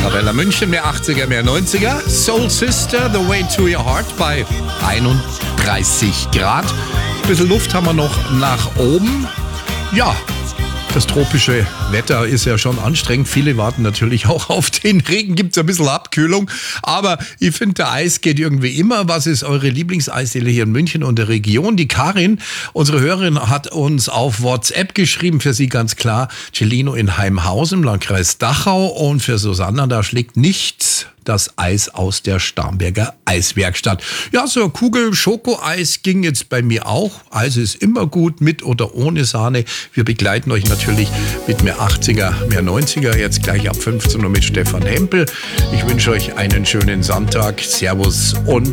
Arabella München, mehr 80er, mehr 90er. Soul Sister, The Way to Your Heart bei 31 Grad. Ein bisschen Luft haben wir noch nach oben. Ja, das tropische Wetter ist ja schon anstrengend. Viele warten natürlich auch auf den Regen. Gibt es ein bisschen Abkühlung. Aber ich finde, der Eis geht irgendwie immer. Was ist eure Lieblingseisdiele hier in München und der Region? Die Karin, unsere Hörerin, hat uns auf WhatsApp geschrieben. Für sie ganz klar Celino in Heimhausen im Landkreis Dachau. Und für Susanna, da schlägt nichts das Eis aus der Starnberger Eiswerkstatt. Ja, so eine Kugel Schokoeis ging jetzt bei mir auch. Eis ist immer gut, mit oder ohne Sahne. Wir begleiten euch natürlich mit mehr 80er, mehr 90er. Jetzt gleich ab 15 Uhr mit Stefan Hempel. Ich wünsche euch einen schönen Sonntag. Servus und